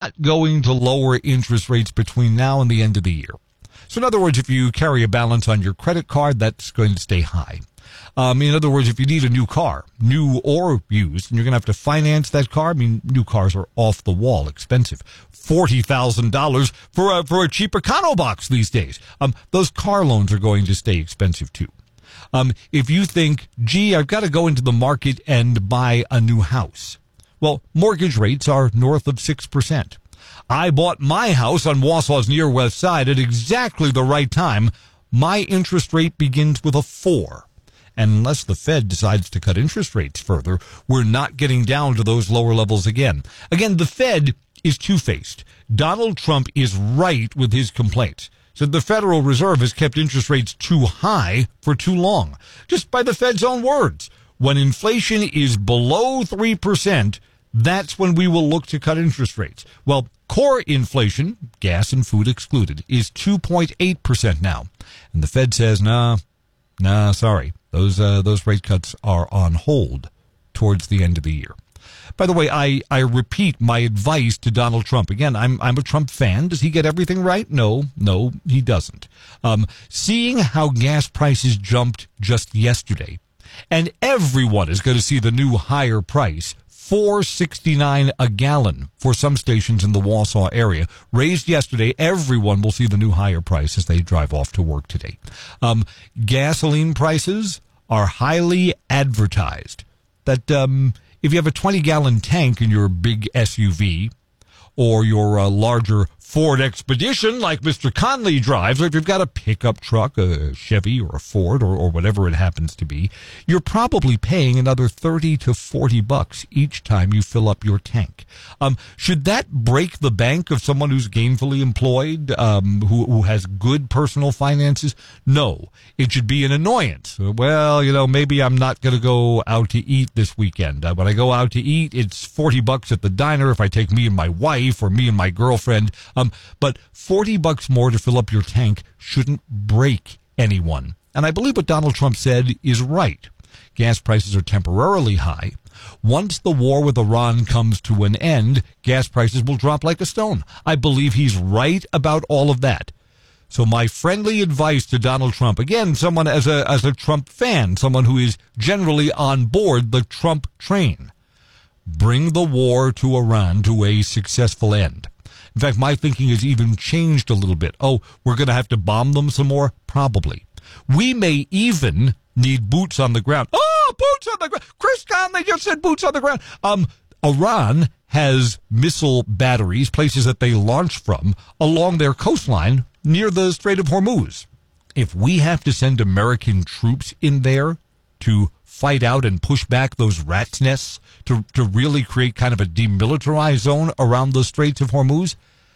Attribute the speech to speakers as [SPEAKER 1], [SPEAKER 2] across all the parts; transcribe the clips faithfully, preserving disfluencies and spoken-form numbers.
[SPEAKER 1] not going to lower interest rates between now and the end of the year. So in other words, if you carry a balance on your credit card, that's going to stay high. Um, in other words, if you need a new car, new or used, and you're going to have to finance that car, I mean, new cars are off the wall expensive. forty thousand dollars for a, for a cheap Econobox these days. Um, those car loans are going to stay expensive too. Um, if you think, gee, I've got to go into the market and buy a new house. Well, mortgage rates are north of six percent. I bought my house on Wausau's near west side at exactly the right time. My interest rate begins with a four. And unless the Fed decides to cut interest rates further, we're not getting down to those lower levels again. Again, the Fed is two-faced. Donald Trump is right with his complaints. So the Federal Reserve has kept interest rates too high for too long. Just by the Fed's own words, when inflation is below three percent, that's when we will look to cut interest rates. Well, core inflation, gas and food excluded, is two point eight percent now. And the Fed says, nah, nah, sorry. Those uh, those rate cuts are on hold towards the end of the year. By the way, I, I repeat my advice to Donald Trump. Again, I'm I'm a Trump fan. Does he get everything right? No, no, he doesn't. Um, seeing how gas prices jumped just yesterday, and everyone is going to see the new higher price, four sixty-nine a gallon for some stations in the Wausau area, raised yesterday. Everyone will see the new higher price as they drive off to work today. Um, gasoline prices are highly advertised. That um, if you have a twenty-gallon tank in your big S U V or your uh, larger Ford Expedition like Mister Conley drives, or if you've got a pickup truck, a Chevy or a Ford or, or whatever it happens to be, you're probably paying another thirty to forty bucks each time you fill up your tank. Um, should that break the bank of someone who's gainfully employed, um, who, who has good personal finances? No. It should be an annoyance. Well, you know, maybe I'm not going to go out to eat this weekend. Uh, when I go out to eat, it's forty bucks at the diner if I take me and my wife or me and my girlfriend. Um, but forty bucks more to fill up your tank shouldn't break anyone. And I believe what Donald Trump said is right. Gas prices are temporarily high. Once the war with Iran comes to an end, gas prices will drop like a stone. I believe he's right about all of that. So my friendly advice to Donald Trump, again, someone as a, as a Trump fan, someone who is generally on board the Trump train, bring the war to Iran to a successful end. In fact, my thinking has even changed a little bit. Oh, we're going to have to bomb them some more? Probably. We may even need boots on the ground. Oh, boots on the ground. Chris Conley just said boots on the ground. Um, Iran has missile batteries, places that they launch from, along their coastline near the Strait of Hormuz. If we have to send American troops in there to fight out and push back those rat's nests, to, to really create kind of a demilitarized zone around the Straits of Hormuz,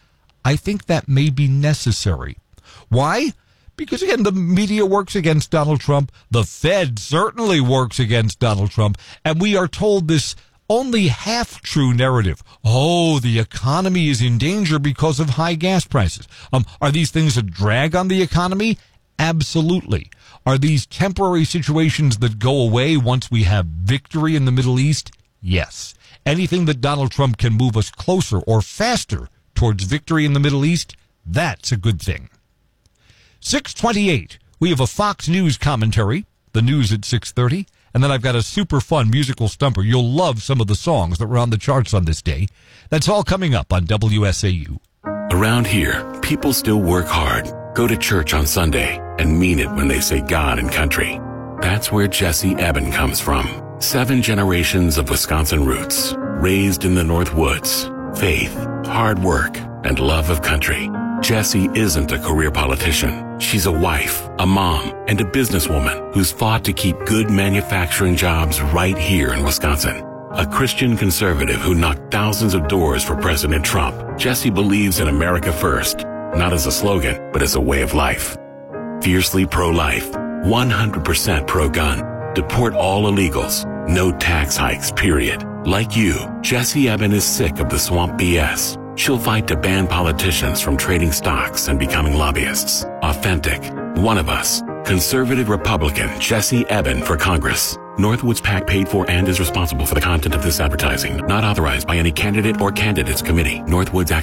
[SPEAKER 1] I think that may be necessary. Why? Because, again, the media works against Donald Trump. The Fed certainly works against Donald Trump. And we are told this only half-true narrative. Oh, the economy is in danger because of high gas prices. Um, are these things a drag on the economy? Absolutely. Are these temporary situations that go away once we have victory in the Middle East? Yes. Anything that Donald Trump can move us closer or faster towards victory in the Middle East, that's a good thing. six twenty-eight, we have a Fox News commentary, the news at six thirty, and then I've got a super fun musical stumper. You'll love some of the songs that were on the charts on this day. That's all coming up on W S A U.
[SPEAKER 2] Around here, people still work hard, go to church on Sunday, and mean it when they say God and country. That's where Jesse Eben comes from. Seven generations of Wisconsin roots, raised in the North Woods, faith, hard work, and love of country. Jessie isn't a career politician. She's a wife, a mom, and a businesswoman who's fought to keep good manufacturing jobs right here in Wisconsin. A Christian conservative who knocked thousands of doors for President Trump, Jessie believes in America first, not as a slogan, but as a way of life. Fiercely pro-life, one hundred percent pro-gun. Deport all illegals. No tax hikes, period. Like you, Jessie Eben is sick of the swamp B S. She'll fight to ban politicians from trading stocks and becoming lobbyists. Authentic. One of us. Conservative Republican Jessie Eben for Congress. Northwoods PAC paid for and is responsible for the content of this advertising. Not authorized by any candidate or candidates committee. Northwoods